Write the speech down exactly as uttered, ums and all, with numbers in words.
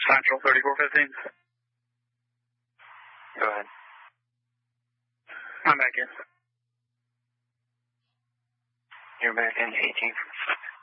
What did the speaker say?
Central thirty-four fifteen. Go ahead. I'm back in. You're back in, eighteen.